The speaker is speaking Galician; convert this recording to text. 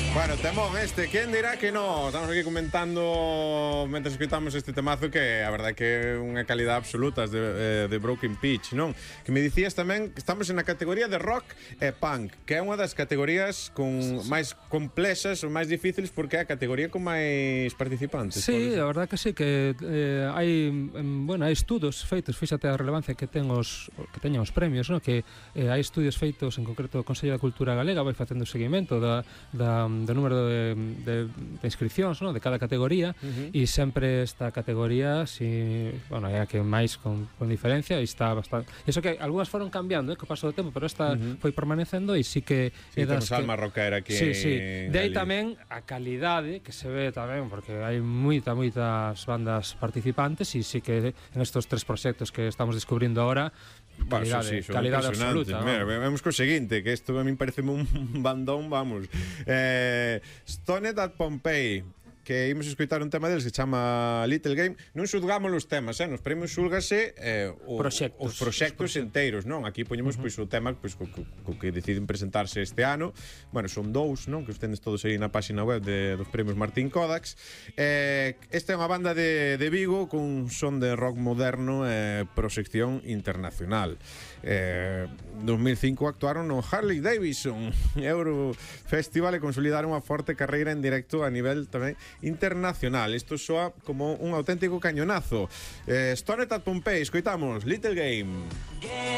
Bueno, temón este, quen dirá que no? Estamos aquí comentando mentre escutamos este temazo que a verdade que é unha calidad absoluta de Broken Peach, non? Que me dicías tamén que estamos na categoría de rock e punk, que é unha das categorías con máis complexas ou máis difíciles porque é a categoría con máis participantes. Sí, a verdade que sí, que hai estudos feitos, fíxate a relevancia que teñen os premios, non? Que hai estudios feitos, en concreto o Consello da Cultura Galega vai facendo o seguimento do número de inscripcións, non? De cada categoría, e sempre esta categoría é a que máis con diferencia e está bastante. Iso que algunhas foron cambiando co paso do tempo, pero esta foi permanecendo e sí que temos alma rockera aquí. Sí. De aí tamén a calidade que se ve tamén, porque hai moitas bandas participantes e sí que en estos tres proxectos que estamos descubrindo agora calidade absoluta. Mira, vemos co seguinte, que isto a mí parece un bandón, vamos. Stoned at Pompeii, que imos escoitar un tema deles que se chama Little Game. Non xulgamos os temas, nos premios xulgase os proxectos enteiros, non? Aquí poñemos pois o tema pois co que deciden presentarse este ano. Bueno, son dous, non? Que os tendes todos aí na página web dos premios Martín Kodax. Esta é unha banda de Vigo con son de rock moderno e proxección internacional. 2005 actuaron no Harley Davidson Euro Festival e consolidaron unha forte carreira en directo a nivel tamén internacional. Isto soa como un auténtico cañonazo. Stoned at Pompeii, escoitamos Little Game.